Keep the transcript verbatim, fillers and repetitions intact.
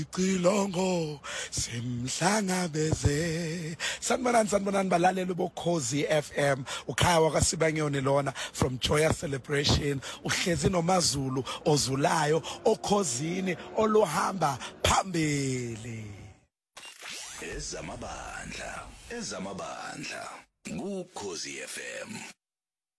Cilongo simhlangabeze sanibonani sanibonani balaleli bokhozi F M ukhaya wakwaSibanyoni lona from Joya Celebration uhlezi noMazulu ozulayo okhozini olohamba phambili ezamabandla ezamabandla kuKhozi F M.